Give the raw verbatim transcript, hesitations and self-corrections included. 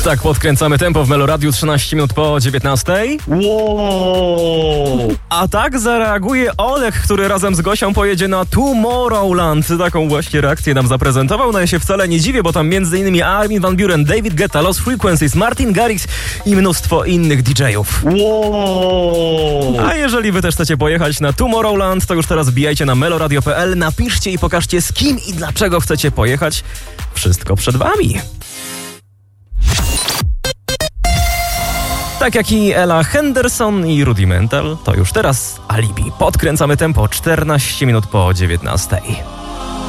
Tak, podkręcamy tempo w Meloradiu trzynaście minut po dziewiętnastej. Wow! A tak zareaguje Olek, który razem z Gosią pojedzie na Tomorrowland. Taką właśnie reakcję nam zaprezentował. No ja się wcale nie dziwię, bo tam między innymi Armin van Buuren, David Guetta, Lost Frequencies, Martin Garrix i mnóstwo innych didżejów. Wow! A jeżeli wy też chcecie pojechać na Tomorrowland, to już teraz wbijajcie na meloradio kropka p l, napiszcie i pokażcie, z kim i dlaczego chcecie pojechać. Wszystko przed wami. Tak jak i Ella Henderson i Rudimental, to już teraz Alibi. Podkręcamy tempo czternaście minut po dziewiętnastej.